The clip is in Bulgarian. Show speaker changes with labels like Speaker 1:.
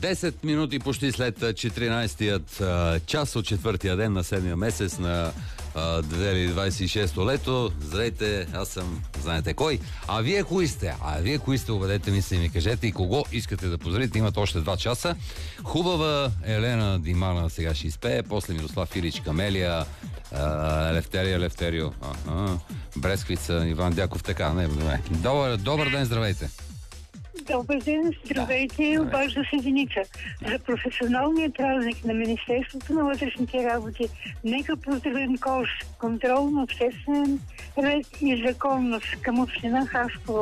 Speaker 1: 10 минути почти след 14-тият час от 4-тия ден на 7-я месец на 2026-то лето. Здравейте, аз съм, знаете кой. А вие кои сте? Обадете ми се и ми кажете и кого искате да поздравите. Имат още 2 часа. Хубава Елена Димана сега ще изпее, после Мирослав Филич, Камелия, Лефтерио, Бресквица, Иван Дяков, така. Добър ден, здравейте.
Speaker 2: Добър ден, здравейте, обажда се Деница. За професионалния празник на Министерството на вътрешните работи, нека поздравим КОС, контрол на обществен ред и законност към община Хасково.